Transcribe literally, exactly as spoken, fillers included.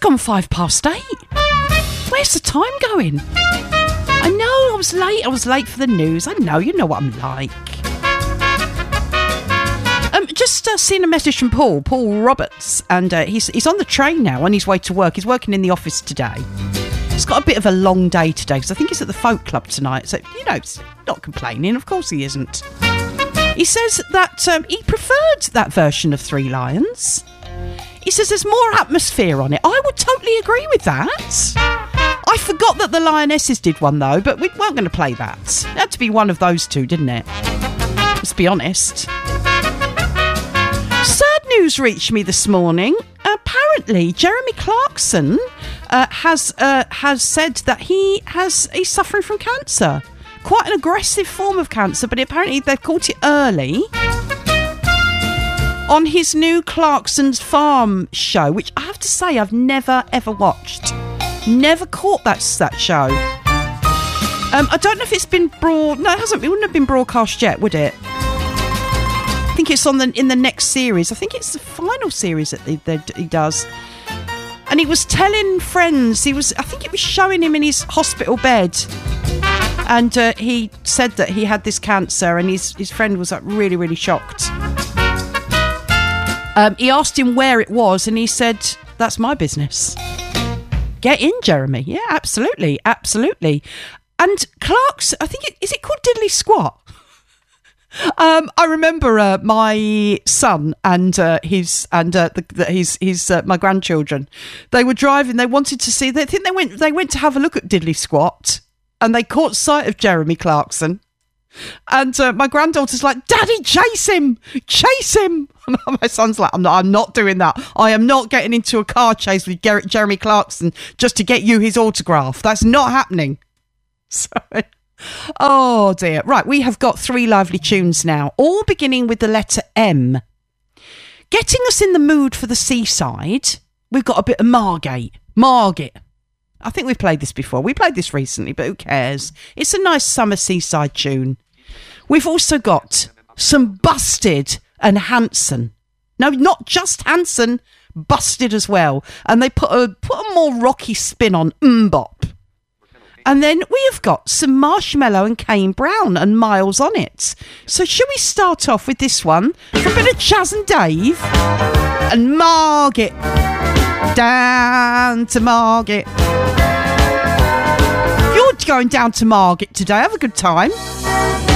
gone five past eight. Where's the time going? I know, I was late. I was late for the news. I know, you know what I'm like. Um, just uh, seen a message from Paul, Paul Roberts, and uh, he's he's on the train now on his way to work. He's working in the office today. He's got a bit of a long day today because I think he's at the folk club tonight. So, you know, he's not complaining. Of course he isn't. He says that um, he preferred that version of Three Lions. He says there's more atmosphere on it. I would totally agree with that. I forgot that the Lionesses did one, though, but we weren't going to play that. It had to be one of those two, didn't it? Let's be honest. Sad news reached me this morning. Apparently, Jeremy Clarkson uh, has uh, has said that he has he's suffering from cancer. Quite an aggressive form of cancer, but apparently they've caught it early on his new Clarkson's Farm show, which I have to say I've never ever watched. Never caught that that show. Um, I don't know if it's been broad. No, it hasn't. It wouldn't have been broadcast yet, would it? I think it's on the in the next series. I think it's the final series that he, that he does. And he was telling friends. He was. I think it was showing him in his hospital bed. And uh, he said that he had this cancer, and his his friend was like really really shocked. Um, he asked him where it was, and he said, "That's my business." Get in, Jeremy. Yeah, absolutely, absolutely. And Clark's, I think, it, is it called Diddley Squat? um, I remember uh, my son and uh, his and uh, the, the, his his uh, my grandchildren. They were driving. They wanted to see. They think they went. They went to have a look at Diddley Squat, and they caught sight of Jeremy Clarkson. And uh, my granddaughter's like, "Daddy, chase him, chase him!" And my son's like, "I'm not, I'm not doing that. I am not getting into a car chase with Ger- Jeremy Clarkson just to get you his autograph. That's not happening." So, oh dear. Right, we have got three lively tunes now, all beginning with the letter M. Getting us in the mood for the seaside, we've got a bit of Margate. Margate. I think we've played this before. We played this recently, but who cares? It's a nice summer seaside tune. We've also got some Busted and Hanson. No, not just Hanson, Busted as well. And they put a put a more rocky spin on Mbop. And then we have got some Marshmello and Kane Brown and Miles on it. So should we start off with this one? For a bit of Chaz and Dave and Margate. Down to Margate. If you're going down to Margate today, have a good time.